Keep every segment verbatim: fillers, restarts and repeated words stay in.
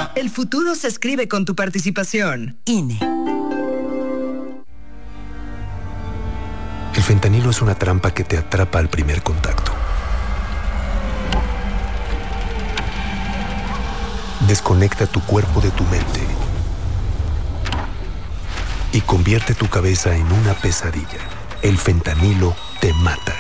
El futuro se escribe con tu participación. I N E. El fentanilo es una trampa que te atrapa al primer contacto. Desconecta tu cuerpo de tu mente y convierte tu cabeza en una pesadilla. El fentanilo te mata.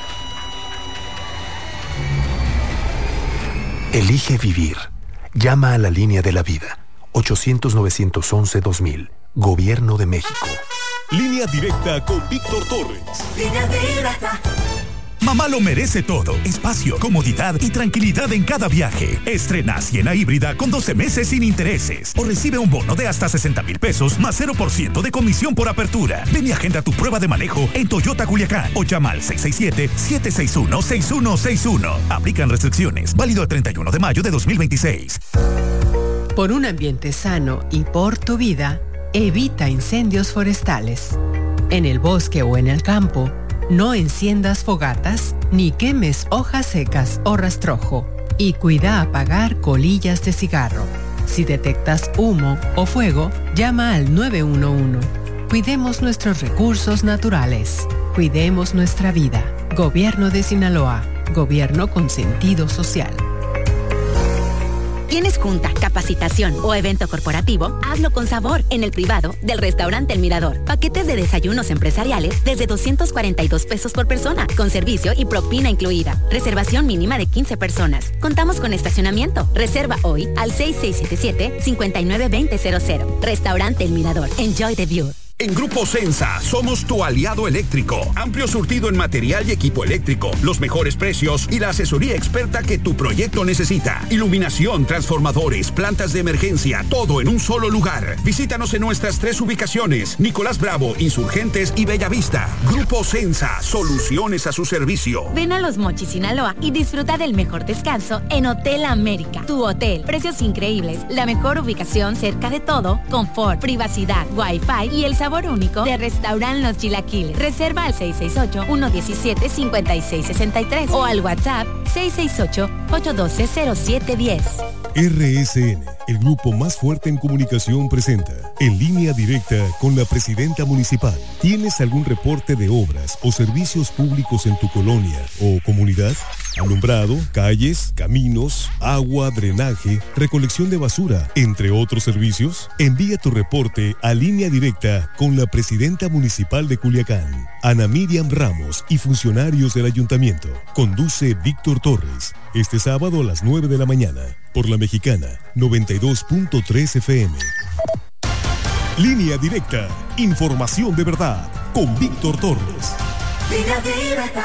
Elige vivir. Llama a la línea de la vida. ochocientos, novecientos once, dos mil. Gobierno de México. Línea directa con Víctor Torres. Línea directa. Mamá lo merece todo. Espacio, comodidad y tranquilidad en cada viaje. Estrena Siena híbrida con doce meses sin intereses. O recibe un bono de hasta sesenta mil pesos más cero por ciento de comisión por apertura. Ven y agenda tu prueba de manejo en Toyota Culiacán o llama al seis seis siete, siete seis uno, seis uno seis uno. Aplican restricciones. Válido el treinta y uno de mayo de dos mil veintiséis. Por un ambiente sano y por tu vida, evita incendios forestales. En el bosque o en el campo, no enciendas fogatas ni quemes hojas secas o rastrojo. Y cuida apagar colillas de cigarro. Si detectas humo o fuego, llama al nueve uno uno. Cuidemos nuestros recursos naturales. Cuidemos nuestra vida. Gobierno de Sinaloa. Gobierno con sentido social. ¿Tienes junta, capacitación o evento corporativo? Hazlo con sabor en el privado del restaurante El Mirador. Paquetes de desayunos empresariales desde doscientos cuarenta y dos pesos por persona, con servicio y propina incluida. Reservación mínima de quince personas. Contamos con estacionamiento. Reserva hoy al seis seis siete siete, cinco nueve dos cero cero cero. Restaurante El Mirador. Enjoy the view. En Grupo Sensa somos tu aliado eléctrico. Amplio surtido en material y equipo eléctrico, los mejores precios y la asesoría experta que tu proyecto necesita. Iluminación, transformadores, plantas de emergencia, todo en un solo lugar. Visítanos en nuestras tres ubicaciones: Nicolás Bravo, Insurgentes y Bellavista. Grupo Sensa, soluciones a su servicio. Ven a Los Mochis, Sinaloa y disfruta del mejor descanso en Hotel América. Tu hotel, precios increíbles, la mejor ubicación cerca de todo, confort, privacidad, wifi y el sabor único de Restaurant Los Chilaquiles. Reserva al seis seis ocho, uno uno siete, cinco seis seis tres o al WhatsApp seis seis ocho, ocho uno dos, cero siete uno cero. R S N, el grupo más fuerte en comunicación, presenta En Línea Directa con la presidenta municipal. ¿Tienes algún reporte de obras o servicios públicos en tu colonia o comunidad? Alumbrado, calles, caminos, agua, drenaje, recolección de basura, entre otros servicios. Envía tu reporte a Línea Directa con la presidenta municipal de Culiacán, Ana Miriam Ramos, y funcionarios del ayuntamiento. Conduce Víctor Torres. Este sábado a las nueve de la mañana, por La Mexicana, noventa y dos punto tres F M. Línea Directa, información de verdad, con Víctor Torres. Línea Directa.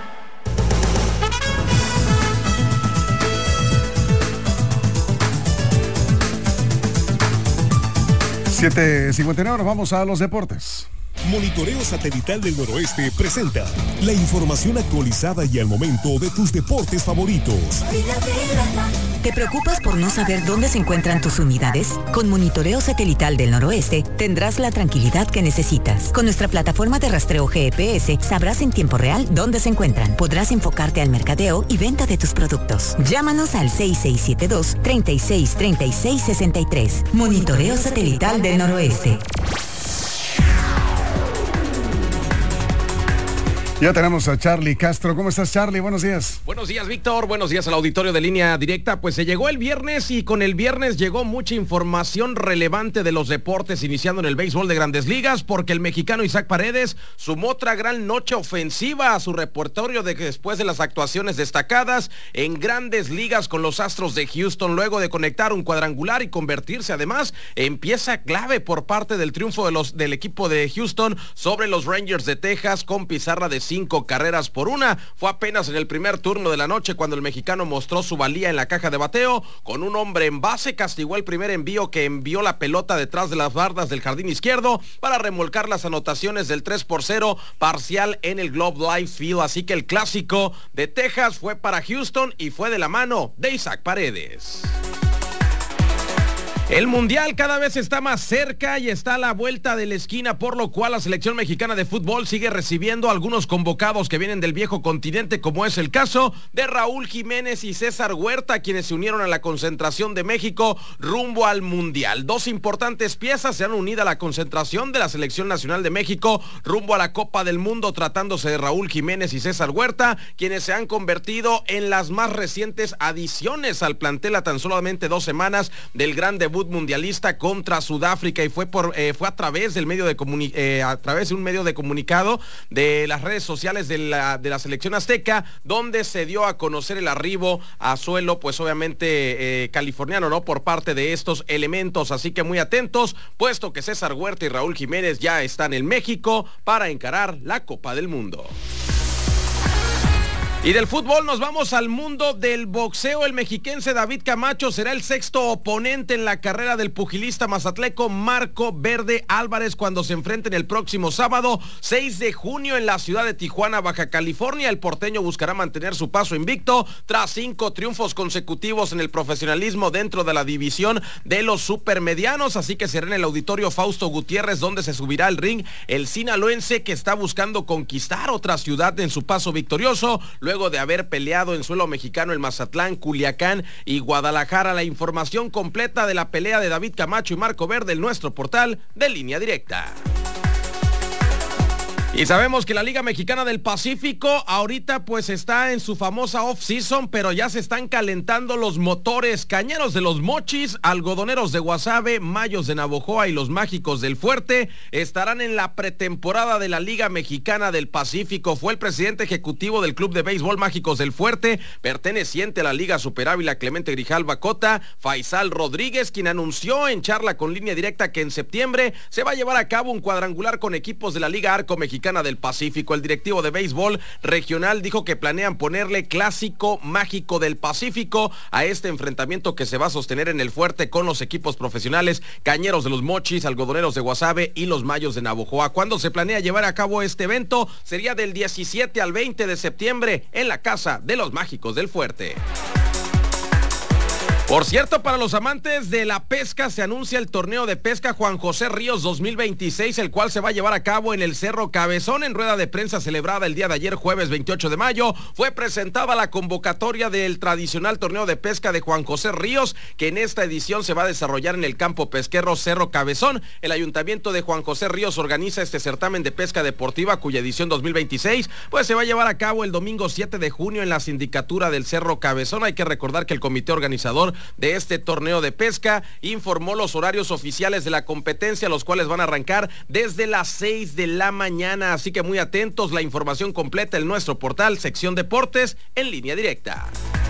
siete cincuenta y nueve, nos vamos a los deportes. Monitoreo Satelital del Noroeste presenta la información actualizada y al momento de tus deportes favoritos. ¿Te preocupas por no saber dónde se encuentran tus unidades? Con Monitoreo Satelital del Noroeste tendrás la tranquilidad que necesitas. Con nuestra plataforma de rastreo G P S sabrás en tiempo real dónde se encuentran. Podrás enfocarte al mercadeo y venta de tus productos. Llámanos al seis seis siete dos, treinta y seis, treinta y seis, sesenta y tres. Monitoreo Satelital del Noroeste. Ya tenemos a Charlie Castro. ¿Cómo estás, Charlie? Buenos días. Buenos días, Víctor. Buenos días al auditorio de Línea Directa. Pues se llegó el viernes y con el viernes llegó mucha información relevante de los deportes, iniciando en el béisbol de Grandes Ligas, porque el mexicano Isaac Paredes sumó otra gran noche ofensiva a su repertorio de que después de las actuaciones destacadas en Grandes Ligas con los Astros de Houston, luego de conectar un cuadrangular y convertirse además en pieza clave por parte del triunfo de los, del equipo de Houston sobre los Rangers de Texas con pizarra de cinco carreras por una. Fue apenas en el primer turno de la noche cuando el mexicano mostró su valía en la caja de bateo. Con un hombre en base, castigó el primer envío que envió la pelota detrás de las bardas del jardín izquierdo para remolcar las anotaciones del tres por cero parcial en el Globe Life Field. Así que el clásico de Texas fue para Houston y fue de la mano de Isaac Paredes. El Mundial cada vez está más cerca y está a la vuelta de la esquina, por lo cual la selección mexicana de fútbol sigue recibiendo algunos convocados que vienen del viejo continente, como es el caso de Raúl Jiménez y César Huerta, quienes se unieron a la concentración de México rumbo al Mundial. Dos importantes piezas se han unido a la concentración de la selección nacional de México rumbo a la Copa del Mundo, tratándose de Raúl Jiménez y César Huerta, quienes se han convertido en las más recientes adiciones al plantel a tan solamente dos semanas del gran debut mundialista contra Sudáfrica, y fue por eh, fue a través del medio de comuni eh, a través de un medio de comunicado de las redes sociales de la de la selección azteca, donde se dio a conocer el arribo a suelo, pues obviamente eh, californiano, ¿no?, por parte de estos elementos. Así que muy atentos, puesto que César Huerta y Raúl Jiménez ya están en México para encarar la Copa del Mundo. Y del fútbol nos vamos al mundo del boxeo. El mexiquense David Camacho será el sexto oponente en la carrera del pugilista mazatleco Marco Verde Álvarez cuando se enfrenten el próximo sábado seis de junio en la ciudad de Tijuana, Baja California. El porteño buscará mantener su paso invicto tras cinco triunfos consecutivos en el profesionalismo dentro de la división de los supermedianos. Así que será en el auditorio Fausto Gutiérrez donde se subirá al ring el sinaloense, que está buscando conquistar otra ciudad en su paso victorioso, luego luego de haber peleado en suelo mexicano en Mazatlán, Culiacán y Guadalajara. La información completa de la pelea de David Camacho y Marco Verde en nuestro portal de Línea Directa. Y sabemos que la Liga Mexicana del Pacífico ahorita pues está en su famosa off-season, pero ya se están calentando los motores. Cañeros de los Mochis, Algodoneros de Guasave, Mayos de Navojoa y los Mágicos del Fuerte estarán en la pretemporada de la Liga Mexicana del Pacífico. Fue el presidente ejecutivo del Club de Béisbol Mágicos del Fuerte, perteneciente a la Liga Super Ávila, Clemente Grijalva Cota, Faisal Rodríguez, quien anunció en charla con Línea Directa que en septiembre se va a llevar a cabo un cuadrangular con equipos de la Liga Arco Mexicana del Pacífico. El directivo de béisbol regional dijo que planean ponerle Clásico Mágico del Pacífico a este enfrentamiento que se va a sostener en el Fuerte con los equipos profesionales Cañeros de los Mochis, Algodoneros de Guasave y los Mayos de Navojoa. ¿Cuándo se planea llevar a cabo este evento? Sería del diecisiete al veinte de septiembre en la Casa de los Mágicos del Fuerte. Por cierto, para los amantes de la pesca se anuncia el torneo de pesca Juan José Ríos dos mil veintiséis, el cual se va a llevar a cabo en el Cerro Cabezón. En rueda de prensa celebrada el día de ayer, jueves veintiocho de mayo, fue presentada la convocatoria del tradicional torneo de pesca de Juan José Ríos, que en esta edición se va a desarrollar en el campo pesquero Cerro Cabezón. El ayuntamiento de Juan José Ríos organiza este certamen de pesca deportiva, cuya edición dos mil veintiséis pues se va a llevar a cabo el domingo siete de junio en la sindicatura del Cerro Cabezón. Hay que recordar que el comité organizador de este torneo de pesca informó los horarios oficiales de la competencia, los cuales van a arrancar desde las seis de la mañana, así que muy atentos. La información completa en nuestro portal, sección Deportes, en Línea Directa.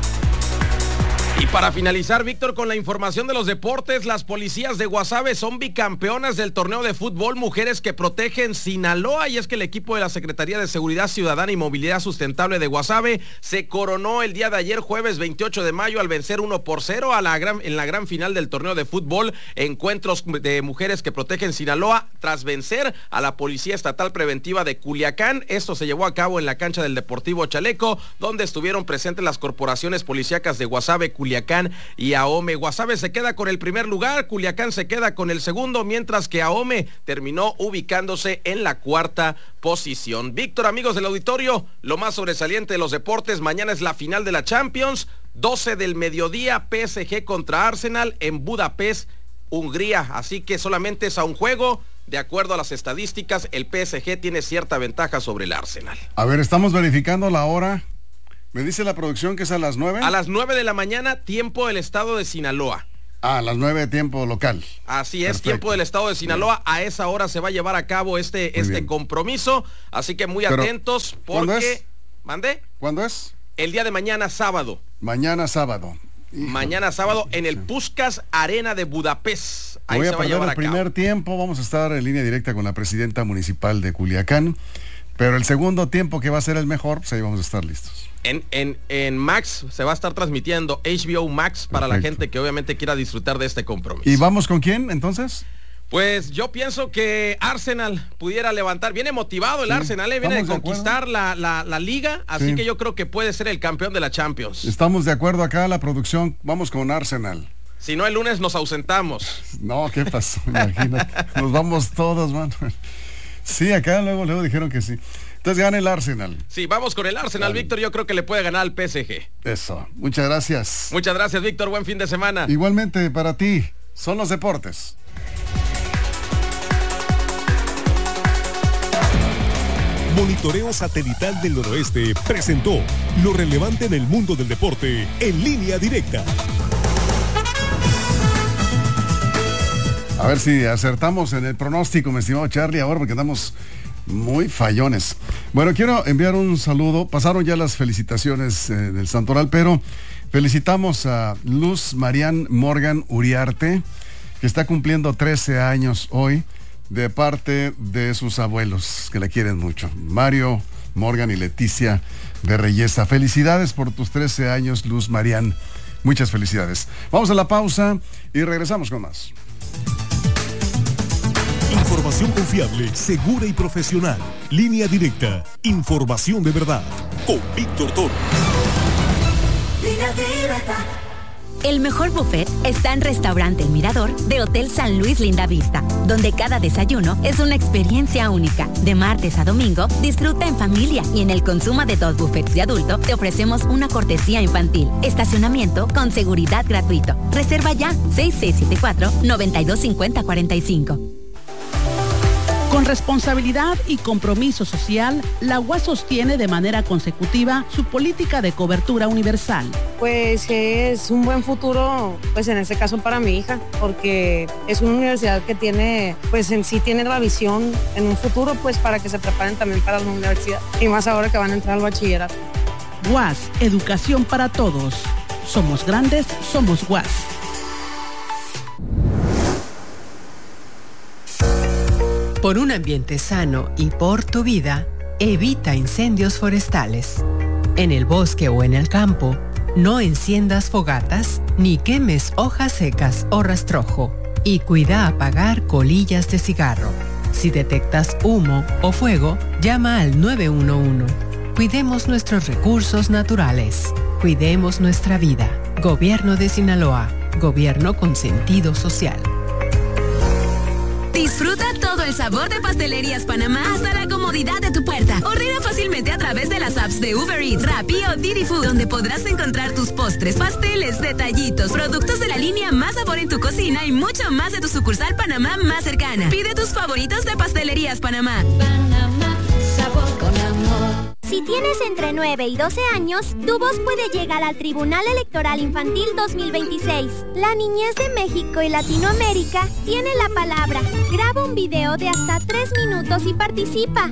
Y para finalizar, Víctor, con la información de los deportes, las policías de Guasave son bicampeonas del torneo de fútbol Mujeres que Protegen Sinaloa, y es que el equipo de la Secretaría de Seguridad Ciudadana y Movilidad Sustentable de Guasave se coronó el día de ayer, jueves veintiocho de mayo, al vencer uno por cero a la gran, en la gran final del torneo de fútbol Encuentros de Mujeres que Protegen Sinaloa, tras vencer a la Policía Estatal Preventiva de Culiacán. Esto se llevó a cabo en la cancha del Deportivo Chaleco, donde estuvieron presentes las corporaciones policíacas de Guasave, Culiacán y Ahome. Guasave se queda con el primer lugar, Culiacán se queda con el segundo, mientras que Ahome terminó ubicándose en la cuarta posición. Víctor, amigos del auditorio, lo más sobresaliente de los deportes, mañana es la final de la Champions, doce del mediodía, P S G contra Arsenal en Budapest, Hungría, así que solamente es a un juego. De acuerdo a las estadísticas, el P S G tiene cierta ventaja sobre el Arsenal. A ver, estamos verificando la hora. ¿Me dice la producción que es a las nueve? A las nueve de la mañana, tiempo del estado de Sinaloa. Ah, a las nueve, tiempo local. Así es, Perfecto. Tiempo del estado de Sinaloa. Bien. A esa hora se va a llevar a cabo este, muy este compromiso. Así que muy Pero, atentos porque... ¿Cuándo es? ¿Mandé? ¿Cuándo es? El día de mañana, sábado. Mañana sábado. Hijo. Mañana sábado en el Puskás Arena de Budapest. Ahí Voy se a va a llevar el a cabo. primer tiempo, vamos a estar en línea directa con la presidenta municipal de Culiacán. Pero el segundo tiempo, que va a ser el mejor, pues ahí vamos a estar listos. En, en, en Max se va a estar transmitiendo H B O Max para Perfecto. La gente que obviamente quiera disfrutar de este compromiso. ¿Y vamos con quién entonces? Pues yo pienso que Arsenal pudiera levantar, viene motivado el sí, Arsenal, ¿eh? viene de conquistar de la, la, la liga, así sí. que yo creo que puede ser el campeón de la Champions. Estamos de acuerdo acá, la producción, vamos con Arsenal. Si no, el lunes nos ausentamos. No, ¿qué pasó? Imagínate. Nos vamos todos, man. Sí, acá luego, luego dijeron que sí. Entonces gana el Arsenal. Sí, vamos con el Arsenal, vale. Víctor, yo creo que le puede ganar al P S G. Eso, muchas gracias. Muchas gracias, Víctor, buen fin de semana. Igualmente para ti, son los deportes. Monitoreo Satelital del Noroeste presentó lo relevante del mundo del deporte en línea directa. A ver si acertamos en el pronóstico, mi estimado Charlie, ahora porque andamos muy fallones. Bueno, quiero enviar un saludo. Pasaron ya las felicitaciones eh, del Santoral, pero felicitamos a Luz Marian Morgan Uriarte, que está cumpliendo trece años hoy, de parte de sus abuelos, que la quieren mucho. Mario Morgan y Leticia de Reyesa. Felicidades por tus trece años, Luz Marian. Muchas felicidades. Vamos a la pausa y regresamos con más. Información confiable, segura y profesional. Línea directa. Información de verdad. Con Víctor Toro. Línea directa. El mejor buffet está en Restaurante El Mirador de Hotel San Luis Lindavista, donde cada desayuno es una experiencia única. De martes a domingo, disfruta en familia y en el consumo de dos buffets de adulto te ofrecemos una cortesía infantil. Estacionamiento con seguridad gratuito. Reserva ya seis seis siete cuatro, nueve dos cinco cero cuatro cinco. Con responsabilidad y compromiso social, la U A S sostiene de manera consecutiva su política de cobertura universal. Pues es un buen futuro, pues en este caso para mi hija, porque es una universidad que tiene, pues en sí tiene la visión en un futuro, pues para que se preparen también para la universidad, y más ahora que van a entrar al bachillerato. U A S, educación para todos. Somos grandes, somos U A S. Por un ambiente sano y por tu vida, evita incendios forestales. En el bosque o en el campo, no enciendas fogatas ni quemes hojas secas o rastrojo. Y cuida apagar colillas de cigarro. Si detectas humo o fuego, llama al nueve uno uno. Cuidemos nuestros recursos naturales. Cuidemos nuestra vida. Gobierno de Sinaloa. Gobierno con sentido social. Disfruta todo el sabor de Pastelerías Panamá hasta la comodidad de tu puerta. Ordena fácilmente a través de las apps de Uber Eats, Rappi o Didi Food, donde podrás encontrar tus postres, pasteles, detallitos, productos de la línea Más Sabor en tu cocina y mucho más de tu sucursal Panamá más cercana. Pide tus favoritos de Pastelerías Panamá. Panamá, sabor con amor. Si tienes entre nueve y doce años, tu voz puede llegar al Tribunal Electoral Infantil dos mil veintiséis. La niñez de México y Latinoamérica tiene la palabra. Graba un video de hasta tres minutos y participa.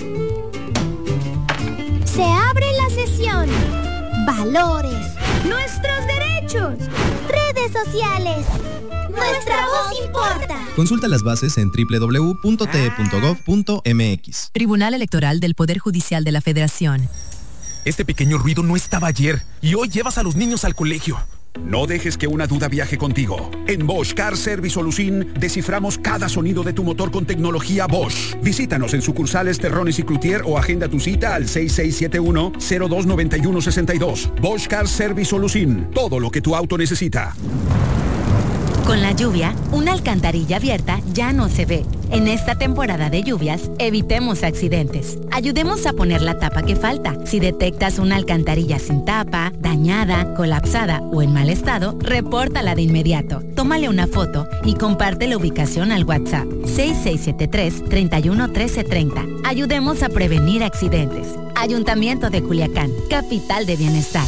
Se abre la sesión. Valores. Nuestros derechos. Redes sociales. Nuestra voz importa. Consulta las bases en doble u doble u doble u punto t e punto gov punto m x. Tribunal Electoral del Poder Judicial de la Federación. Este pequeño ruido no estaba ayer y hoy llevas a los niños al colegio. No dejes que una duda viaje contigo. En Bosch Car Service Solution desciframos cada sonido de tu motor con tecnología Bosch. Visítanos en sucursales Terrones y Cloutier o agenda tu cita al seis seis siete uno, cero dos nueve uno seis dos. Bosch Car Service Solution. Todo lo que tu auto necesita. Con la lluvia, una alcantarilla abierta ya no se ve. En esta temporada de lluvias, evitemos accidentes. Ayudemos a poner la tapa que falta. Si detectas una alcantarilla sin tapa, dañada, colapsada o en mal estado, repórtala de inmediato. Tómale una foto y comparte la ubicación al WhatsApp seis seis siete tres, tres uno uno tres tres cero. Ayudemos a prevenir accidentes. Ayuntamiento de Culiacán, capital de bienestar.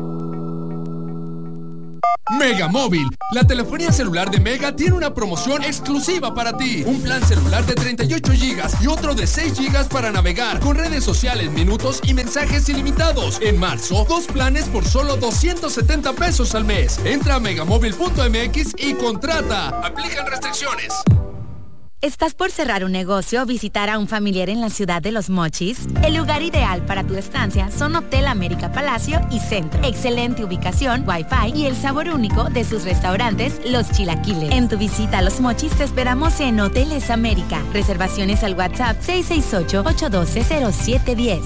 Mega Móvil, la telefonía celular de Mega tiene una promoción exclusiva para ti. Un plan celular de treinta y ocho gigas y otro de seis gigas para navegar con redes sociales, minutos y mensajes ilimitados. En marzo, dos planes por solo doscientos setenta pesos al mes. Entra a megamóvil punto m x y contrata. Aplican restricciones. ¿Estás por cerrar un negocio o visitar a un familiar en la ciudad de Los Mochis? El lugar ideal para tu estancia son Hotel América Palacio y Centro. Excelente ubicación, wifi y el sabor único de sus restaurantes, Los Chilaquiles. En tu visita a Los Mochis te esperamos en Hoteles América. Reservaciones al WhatsApp seis seis ocho, ocho uno dos, cero siete uno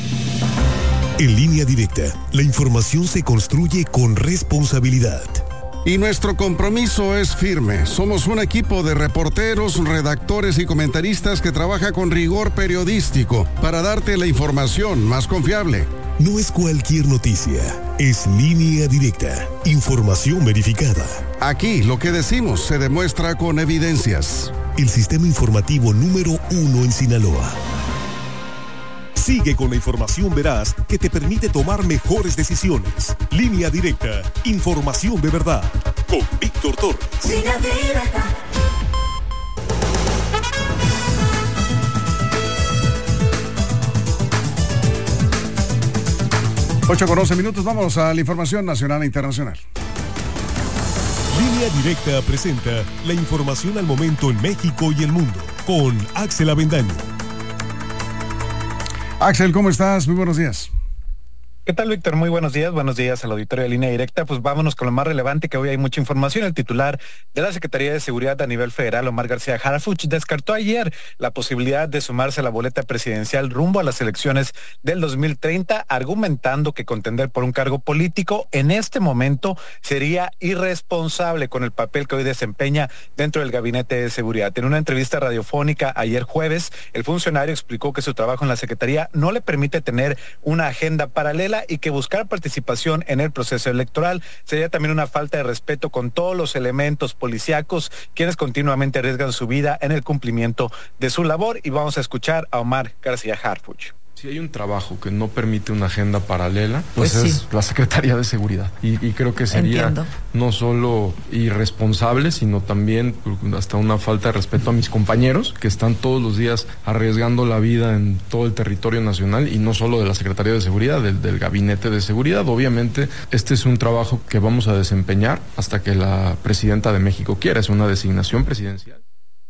cero. En Línea Directa, la información se construye con responsabilidad. Y nuestro compromiso es firme. Somos un equipo de reporteros, redactores y comentaristas que trabaja con rigor periodístico para darte la información más confiable. No es cualquier noticia, es Línea Directa, información verificada. Aquí lo que decimos se demuestra con evidencias. El sistema informativo número uno en Sinaloa. Sigue con la información veraz que te permite tomar mejores decisiones. Línea Directa, información de verdad. Con Víctor Torres. Línea Directa. ocho con once minutos, vamos a la información nacional e internacional. Línea Directa presenta la información al momento en México y el mundo, con Axel Avendaño. Axel, ¿cómo estás? Muy buenos días. ¿Qué tal, Víctor? Muy buenos días. Buenos días al auditorio de Línea Directa. Pues vámonos con lo más relevante, que hoy hay mucha información. El titular de la Secretaría de Seguridad a nivel federal, Omar García Harfuch, descartó ayer la posibilidad de sumarse a la boleta presidencial rumbo a las elecciones del dos mil treinta, argumentando que contender por un cargo político en este momento sería irresponsable con el papel que hoy desempeña dentro del Gabinete de Seguridad. En una entrevista radiofónica ayer jueves, el funcionario explicó que su trabajo en la Secretaría no le permite tener una agenda paralela y que buscar participación en el proceso electoral sería también una falta de respeto con todos los elementos policíacos, quienes continuamente arriesgan su vida en el cumplimiento de su labor. Y vamos a escuchar a Omar García Harfuch. Si hay un trabajo que no permite una agenda paralela, pues, Pues es sí. la Secretaría de Seguridad. Y, y creo que sería Entiendo. no solo irresponsable, sino también hasta una falta de respeto a mis compañeros que están todos los días arriesgando la vida en todo el territorio nacional, y no solo de la Secretaría de Seguridad, del, del Gabinete de Seguridad. Obviamente, este es un trabajo que vamos a desempeñar hasta que la Presidenta de México quiera. Es una designación presidencial.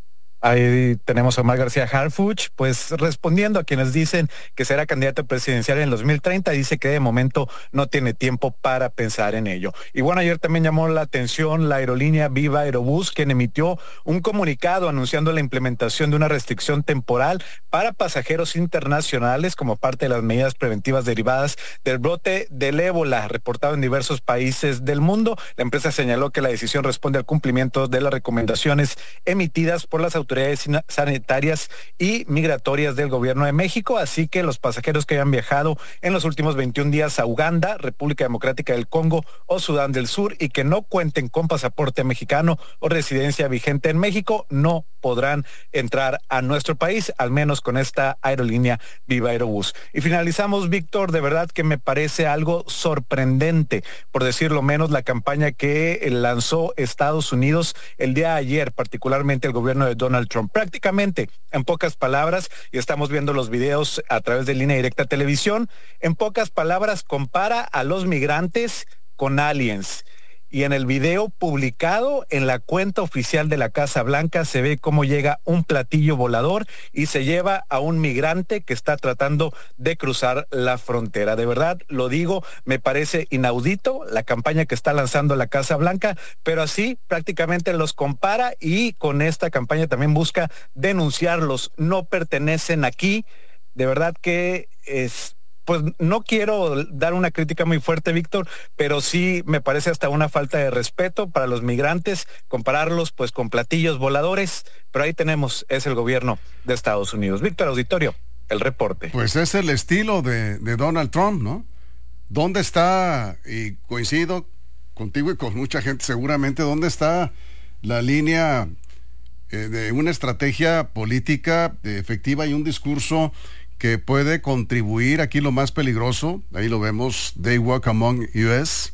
Ahí tenemos a Omar García Harfuch, pues respondiendo a quienes dicen que será candidato presidencial en el dos mil treinta, dice que de momento no tiene tiempo para pensar en ello. Y bueno, ayer también llamó la atención la aerolínea Viva Aerobús, quien emitió un comunicado anunciando la implementación de una restricción temporal para pasajeros internacionales como parte de las medidas preventivas derivadas del brote del ébola reportado en diversos países del mundo. La empresa señaló que la decisión responde al cumplimiento de las recomendaciones emitidas por las autoridades autoridades sanitarias y migratorias del gobierno de México, así que los pasajeros que hayan viajado en los últimos veintiún días a Uganda, República Democrática del Congo o Sudán del Sur y que no cuenten con pasaporte mexicano o residencia vigente en México no podrán entrar a nuestro país, al menos con esta aerolínea Viva Aerobús. Y finalizamos, Víctor, de verdad que me parece algo sorprendente, por decirlo menos, la campaña que lanzó Estados Unidos el día de ayer, particularmente el gobierno de Donald Trump. Prácticamente, en pocas palabras, y estamos viendo los videos a través de Línea Directa Televisión, en pocas palabras compara a los migrantes con aliens. Y en el video publicado en la cuenta oficial de la Casa Blanca se ve cómo llega un platillo volador y se lleva a un migrante que está tratando de cruzar la frontera. De verdad, lo digo, me parece inaudito la campaña que está lanzando la Casa Blanca, pero así prácticamente los compara y con esta campaña también busca denunciarlos. No pertenecen aquí. De verdad que es... Pues no quiero dar una crítica muy fuerte, Víctor, pero sí me parece hasta una falta de respeto para los migrantes, compararlos pues con platillos voladores, pero ahí tenemos, es el gobierno de Estados Unidos. Víctor, auditorio, el reporte. Pues es el estilo de, de Donald Trump, ¿no? ¿Dónde está, y coincido contigo y con mucha gente seguramente, dónde está la línea eh, de una estrategia política efectiva y un discurso que puede contribuir? Aquí lo más peligroso, ahí lo vemos, They Walk Among U S,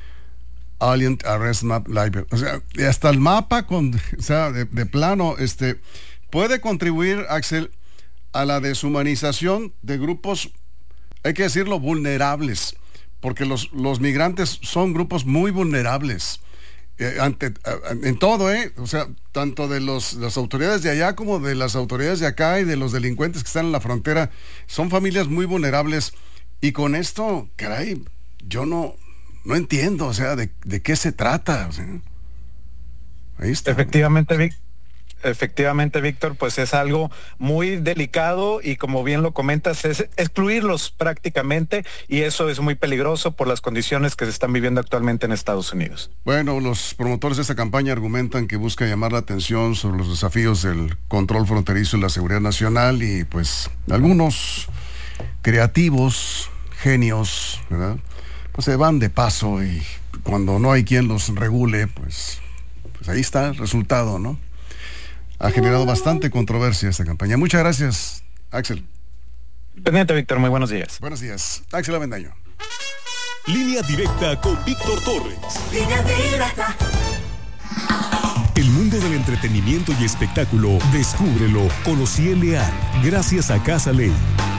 Alien Arrest Map Library, o sea, hasta el mapa, con, o sea, de, de plano, este, puede contribuir, Axel, a la deshumanización de grupos, hay que decirlo, vulnerables, porque los, los migrantes son grupos muy vulnerables. Eh, ante, en todo, eh, o sea, tanto de los, las autoridades de allá como de las autoridades de acá y de los delincuentes que están en la frontera, son familias muy vulnerables, y con esto, caray, yo no, no entiendo, o sea, de, de qué se trata, o sea, ahí está. Efectivamente, Vic. Efectivamente, Víctor, pues es algo muy delicado y como bien lo comentas, es excluirlos prácticamente y eso es muy peligroso por las condiciones que se están viviendo actualmente en Estados Unidos. Bueno, los promotores de esta campaña argumentan que busca llamar la atención sobre los desafíos del control fronterizo y la seguridad nacional y pues algunos creativos, genios, ¿verdad? Pues se van de paso y cuando no hay quien los regule, pues, pues ahí está el resultado, ¿no? Ha generado bastante controversia esta campaña. Muchas gracias, Axel. Pendiente, Víctor, muy buenos días. Buenos días. Axel Avendaño. Línea directa con Víctor Torres. Línea directa. El mundo del entretenimiento y espectáculo, descúbrelo con Ociel Leal, gracias a Casa Ley.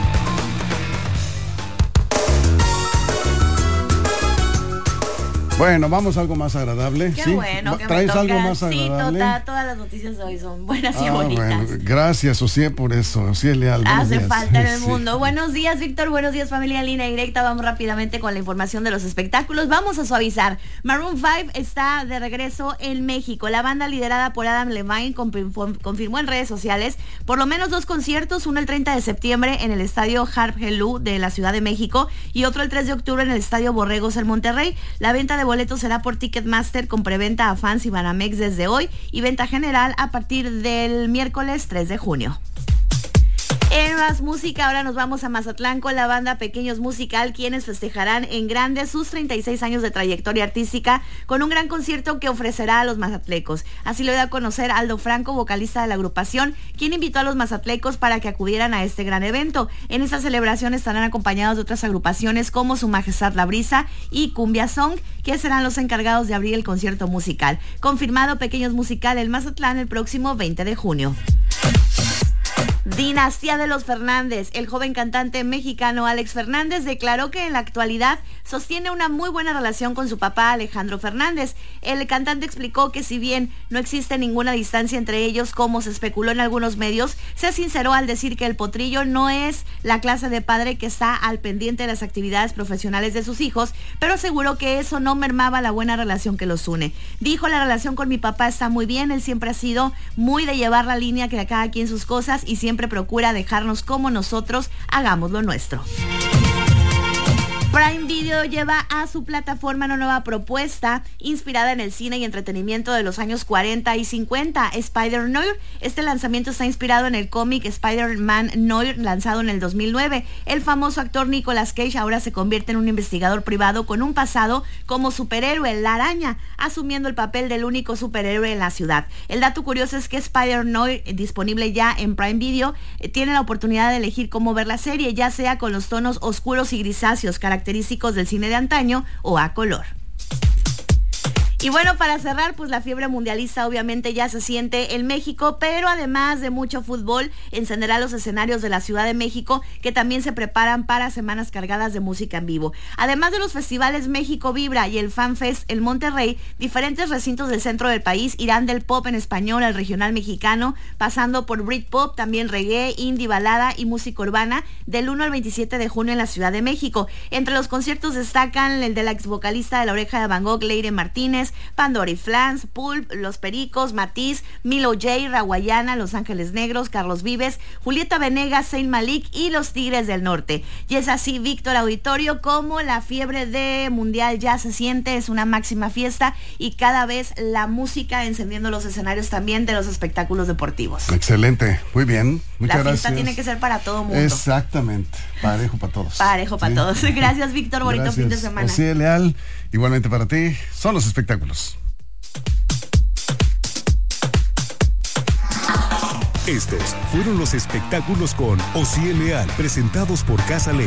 Bueno, vamos a algo más agradable. Qué ¿sí? bueno, que ¿Traes me toca. algo más agradable? Sí, total, todas las noticias de hoy son buenas y ah, bonitas. Bueno, gracias, Ociel, por eso. Ociel Leal. Hace días. falta en el sí. mundo. Buenos días, Víctor. Buenos días, familia en Línea Directa. Vamos rápidamente con la información de los espectáculos. Vamos a suavizar. Maroon cinco está de regreso en México. La banda liderada por Adam Levine confirmó en redes sociales por lo menos dos conciertos, uno el treinta de septiembre en el estadio Harp Helú de la Ciudad de México y otro el tres de octubre en el estadio Borregos en Monterrey. La venta de boletos será por Ticketmaster con preventa a fans y Banamex desde hoy y venta general a partir del miércoles tres de junio. En más música, ahora nos vamos a Mazatlán con la banda Pequeños Musical, quienes festejarán en grande sus treinta y seis años de trayectoria artística con un gran concierto que ofrecerá a los mazatlecos. Así lo dio a conocer Aldo Franco, vocalista de la agrupación, quien invitó a los mazatlecos para que acudieran a este gran evento. En esta celebración estarán acompañados de otras agrupaciones como Su Majestad La Brisa y Cumbia Song, que serán los encargados de abrir el concierto musical. Confirmado Pequeños Musical en Mazatlán el próximo veinte de junio. Dinastía de los Fernández. El joven cantante mexicano Alex Fernández declaró que en la actualidad sostiene una muy buena relación con su papá Alejandro Fernández. El cantante explicó que si bien no existe ninguna distancia entre ellos como se especuló en algunos medios, se sinceró al decir que el potrillo no es la clase de padre que está al pendiente de las actividades profesionales de sus hijos, pero aseguró que eso no mermaba la buena relación que los une. Dijo: la relación con mi papá está muy bien, él siempre ha sido muy de llevar la línea que a cada quien sus cosas y siempre procura dejarnos como nosotros hagamos lo nuestro. Prime Video lleva a su plataforma una nueva propuesta inspirada en el cine y entretenimiento de los años cuarenta y cincuenta, Spider-Noir. Este lanzamiento está inspirado en el cómic Spider-Man Noir, lanzado en el dos mil nueve. El famoso actor Nicolas Cage ahora se convierte en un investigador privado con un pasado como superhéroe, la Araña, asumiendo el papel del único superhéroe en la ciudad. El dato curioso es que Spider-Noir, disponible ya en Prime Video, tiene la oportunidad de elegir cómo ver la serie, ya sea con los tonos oscuros y grisáceos característicos del cine de antaño o a color. Y bueno, para cerrar, pues la fiebre mundialista obviamente ya se siente en México, pero además de mucho fútbol, encenderá los escenarios de la Ciudad de México, que también se preparan para semanas cargadas de música en vivo. Además de los festivales México Vibra y el Fan Fest en Monterrey, diferentes recintos del centro del país irán del pop en español al regional mexicano, pasando por Britpop, también reggae, indie, balada y música urbana, del uno al veintisiete de junio en la Ciudad de México. Entre los conciertos destacan el de la ex vocalista de La Oreja de Van Gogh, Leire Martínez, Pandora y Flans, Pulp, Los Pericos, Matiz, Milo J, Raguayana, Los Ángeles Negros, Carlos Vives, Julieta Venegas, Zayn Malik y Los Tigres del Norte. Y es así, Víctor Auditorio, como la fiebre de mundial ya se siente, es una máxima fiesta y cada vez la música encendiendo los escenarios también de los espectáculos deportivos. Excelente, muy bien, muchas gracias. La fiesta gracias. tiene que ser para todo mundo. Exactamente, parejo para todos. Parejo para ¿sí? todos. Gracias, Víctor, bonito gracias. fin de semana. Ociel Leal, igualmente para ti, son los espectáculos. Estos fueron los espectáculos con Ociel Leal, presentados por Casa Ley.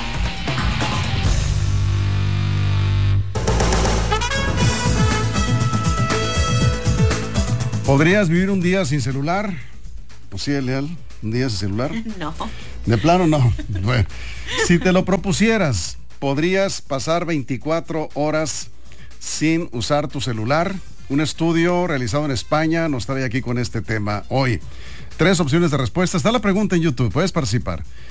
¿Podrías vivir un día sin celular? Ociel Leal, un día sin celular. No. De plano no. Bueno, si te lo propusieras, ¿podrías pasar veinticuatro horas sin usar tu celular? Un estudio realizado en España nos trae aquí con este tema hoy. Tres opciones de respuesta. Está la pregunta en YouTube, puedes participar.